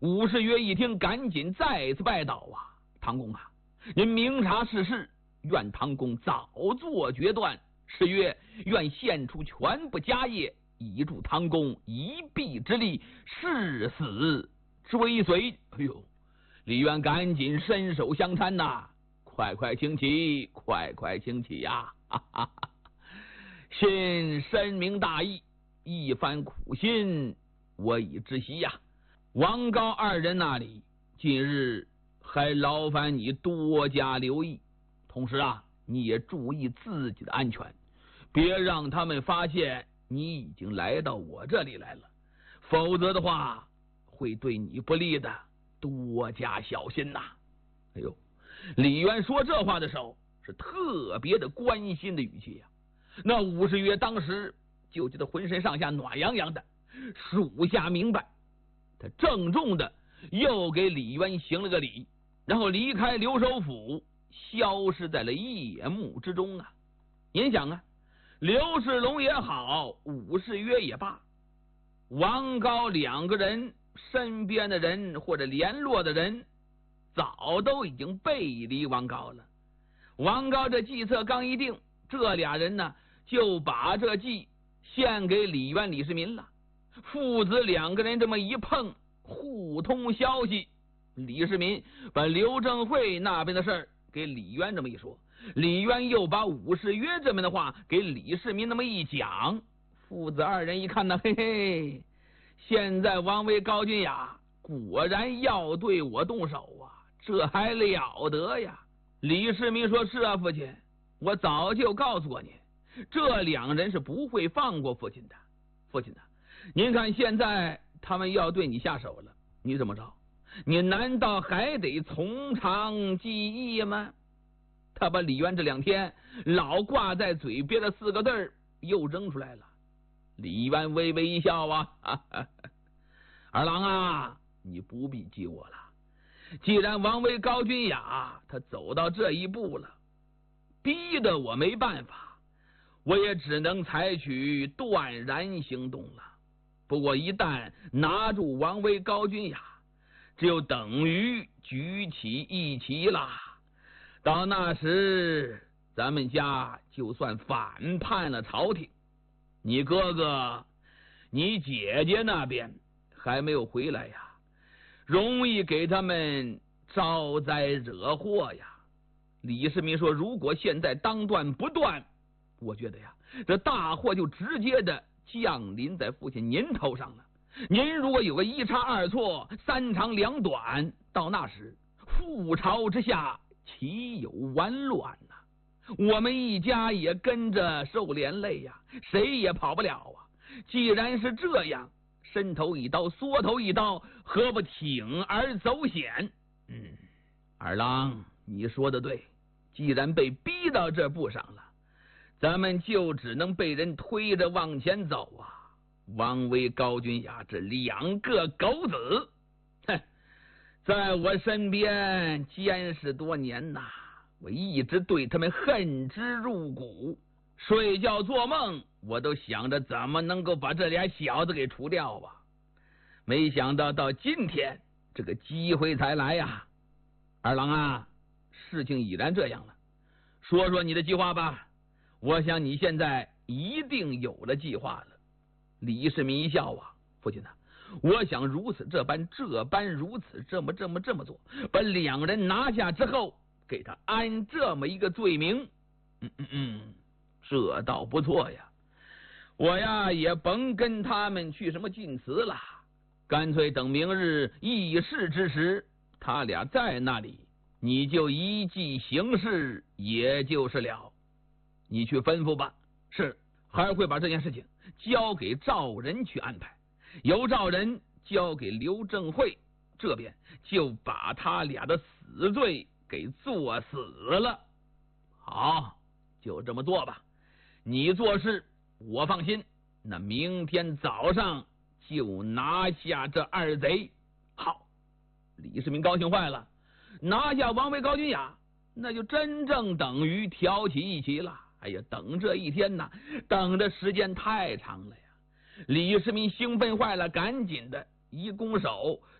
武士曰一听，赶紧再次拜倒啊！唐公啊，您明察世事，愿唐公早做决断。是曰愿献出全部家业，以助唐公一臂之力，誓死追随。哎呦，李渊赶紧伸手相搀呐！快快请起，快快请起呀！哈哈哈！信深明大义，一番苦心，我已知悉呀。王高二人那里，近日还劳烦你多加留意，同时啊，你也注意自己的安全，别让他们发现你已经来到我这里来了，否则的话会对你不利的，多加小心呐！哎呦，李渊说这话的时候是特别的关心的语气呀。那武士曰当时就觉得浑身上下暖洋洋的，属下明白。他郑重的又给李渊行了个礼，然后离开留守府，消失在了夜幕之中啊！您想啊，刘世龙也好，武士曰也罢，王高两个人身边的人或者联络的人，早都已经背离王高了。王高这计策刚一定，这俩人呢就把这计献给李渊、李世民了。父子两个人这么一碰，互通消息。李世民把刘正会那边的事儿给李渊这么一说，李渊又把武士曰这边的话给李世民那么一讲。父子二人一看呢，嘿嘿，现在王维、高君雅果然要对我动手啊，这还了得呀！李世民说：是啊，父亲，我早就告诉过你，这两人是不会放过父亲的。父亲啊，您看现在他们要对你下手了，你怎么着？你难道还得从长计议吗？他把李渊这两天老挂在嘴边的四个字又扔出来了。李渊微微一笑啊，哈哈，二郎啊，你不必激我了。既然王维、高君雅他走到这一步了，逼得我没办法，我也只能采取断然行动了。不过一旦拿住王维、高君雅，就等于举起一旗啦。到那时咱们家就算反叛了朝廷，你哥哥、你姐姐那边还没有回来呀，容易给他们招灾惹祸呀。李世民说，如果现在当断不断，我觉得呀，这大祸就直接的降临在父亲您头上了。您如果有个一差二错、三长两短，到那时覆巢之下岂有完卵呢？我们一家也跟着受连累呀，谁也跑不了啊。既然是这样，伸头一刀，缩头一刀，何不铤而走险？二郎，你说的对，既然被逼到这步上了，咱们就只能被人推着往前走啊。王维、高君雅这两个狗子，哼，在我身边监视多年呐，我一直对他们恨之入骨，睡觉做梦我都想着怎么能够把这俩小子给除掉啊。没想到到今天这个机会才来呀。二郎啊，事情已然这样了，说说你的计划吧。我想你现在一定有了计划了。李世民一笑啊，父亲啊，我想如此这般如此这么做，把两人拿下之后，给他安这么一个罪名。这倒不错呀。我呀也甭跟他们去什么进祠了，干脆等明日议事之时，他俩在那里，你就依计行事，也就是了。你去吩咐吧。是，还会把这件事情交给赵人去安排，由赵人交给刘正会这边，就把他俩的死罪给做死了。好，就这么做吧。你做事我放心，那明天早上就拿下这二贼。好，李世民高兴坏了，拿下王维、高君雅，那就真正等于挑起一旗了。哎呀，等这一天呐，等的时间太长了呀。李世民兴奋坏了，赶紧的一拱手，